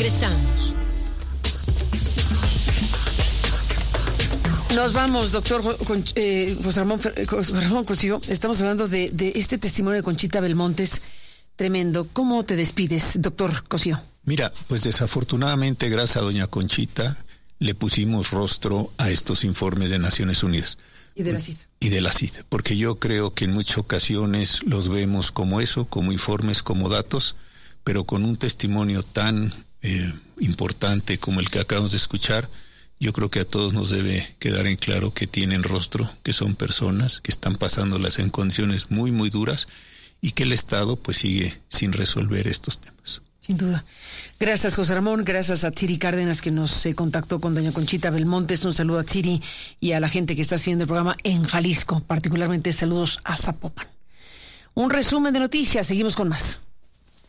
Regresamos. Nos vamos, doctor José Ramón Cosío. Estamos hablando de este testimonio de Conchita Belmontes. Tremendo. ¿Cómo te despides, doctor Cosío? Mira, pues desafortunadamente, gracias a doña Conchita, le pusimos rostro a estos informes de Naciones Unidas. Y de la CID. Y de la CID, porque yo creo que en muchas ocasiones los vemos como eso, como informes, como datos, pero con un testimonio tan importante como el que acabamos de escuchar, yo creo que a todos nos debe quedar en claro que tienen rostro, que son personas que están pasándolas en condiciones muy, muy duras y que el Estado pues sigue sin resolver estos temas. Sin duda. Gracias, José Ramón. Gracias a Tsiri Cárdenas, que nos contactó con doña Conchita Belmontes. Un saludo a Tsiri y a la gente que está haciendo el programa en Jalisco. Particularmente saludos a Zapopan. Un resumen de noticias. Seguimos con más.